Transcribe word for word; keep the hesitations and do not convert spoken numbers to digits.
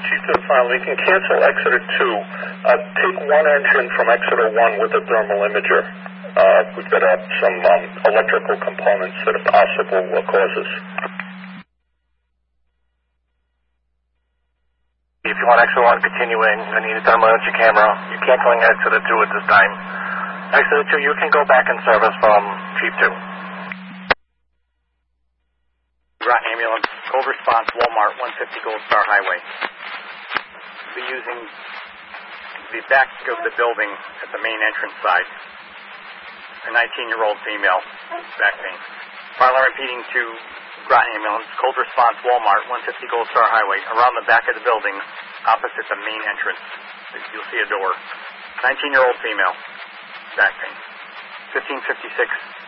Chief to the file, you can cancel Exeter two. Uh, take one engine from Exeter one with a thermal imager. Uh, we've got uh, some um, electrical components that are possible uh, causes. If you want Exeter one continuing, you need a thermal imaging camera. You're canceling Exeter two at this time. Exeter two, you can go back in service from Chief two. Groton Ambulance, cold response, Walmart, one fifty Gold Star Highway. We'll be using the back of the building at the main entrance side. A nineteen-year-old female, back pain. File repeating to Groton Ambulance, cold response, Walmart, one fifty Gold Star Highway, around the back of the building, opposite the main entrance. You'll see a door. nineteen-year-old female, back pain. fifteen fifty-six